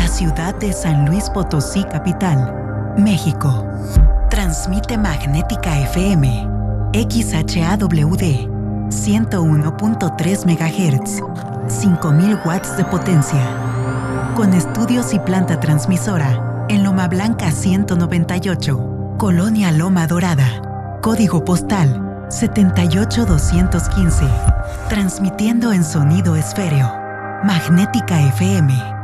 la ciudad de San Luis Potosí, capital, México. Transmite Magnética FM, XHAWD, 101.3 MHz, 5000 watts de potencia. Con estudios y planta transmisora en Loma Blanca 198, Colonia Loma Dorada. Código postal 78215. Transmitiendo en sonido esféreo. Magnética FM.